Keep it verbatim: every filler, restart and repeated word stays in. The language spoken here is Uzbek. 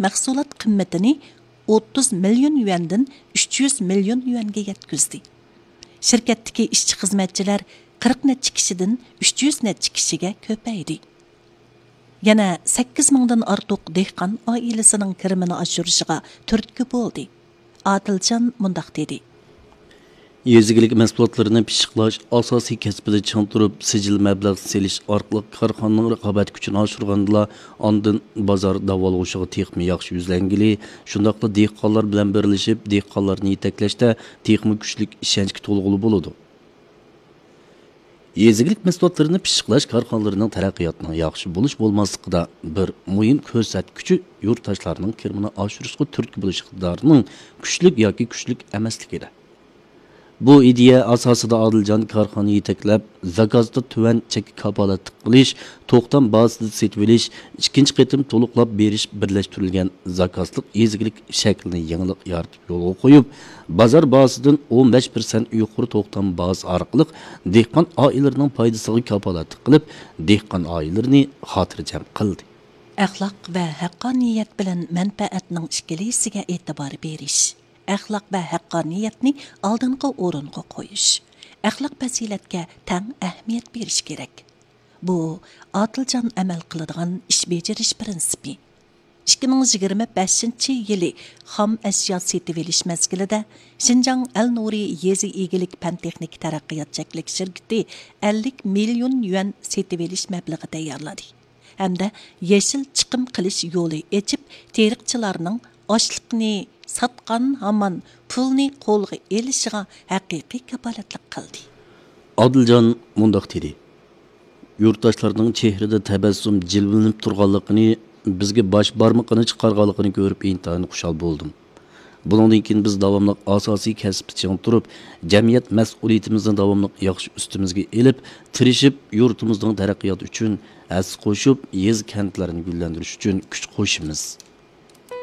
mahsulot qimmatini o'ttiz million yuandan uch yuz million yuanga yetkazdi. Shirkatdagi ishchi xizmatchilar qirq necha kishidan uch yuz necha kishiga ko'paydi. Yana sakkiz mingdan ortiq dehqon oilasining kirimini oshirishiga turtki bo'ldi. Adiljon mundaq dedi. Yezigilik mahsulotlarini pishiqlash asosiy kasbida chang turib, sijil mablag' selish orqali korxonaning raqobat kuchini oshirgandila, ondan bozor davolg'ushiga texmi yaxshi yuzlangili, shundaqla dehqonlar bilan birlashib, dehqonlarni yetaklashda texmi kuchlik ishonchga to'lg'uli bo'ladi. Yezigilik mahsulotlarini pishiqlash korxonalarining taraqqiyotining yaxshi bo'lish bo'lmasligida bir muhim ko'rsatkichi yurtdoshlarning kirimini oshirishga turtki bo'lish iqtidorining kuchlik yoki kuchlik emasligida. Bu ideya asosida Adiljon korxona yetaklab, zakazda tuvan chek kapolat qilish, to'xtam bazasida setib olish, ikkinchi qitim to'liqlab berish birlashtirilgan zakazlik yezigilik shaklini yangilik yaratib yo'lga qo'yib, bozor bazasidan o'n besh foiz yuqori to'xtam bazasi orqali dehqon oilalarining foydasiga kapolat qilib, dehqon oilalarini xotirjam qildi. Axloq va haqqoniyat bilan manfaatning ikkilisiga e'tibor berish. Axloq va haqqoniyatni oldingi o'ringa qo'yish. Axloq fazilatga tang ahamiyat berish kerak. Bu Adiljon amal qiladigan ish bejirish prinsipi. ikki ming yigirma beshinchi yili xom ashyo setib olish mezgilida Xinjiang Al-Nuri yezi egilik pan texnik taraqqiyot cheklik shirkati ellik million yuan setib olish mablag'i tayyorladi. Hamda yeshil chiqim qilish yo'li echib, teriqchilarning oshliqni satqan hamon pulni qo'lga elishiga haqiqiy kapolatlik qildi. Adiljon mundaq dedi. Yurtdoshlarning chehrida tabassum jilvinib turganligini, bizga bosh barmoqini chiqarganligini ko'rib intayin xushal bo'ldim. Bundan keyin biz davomli asosiy kasbchiga turib, jamiyat mas'uliyatimizni davomli yaxshi ustimizga elib, tirishib, yurtimizning taraqqiyoti uchun as qo'shib, yez kentlarini gullantirish uchun kuch qo'shimiz.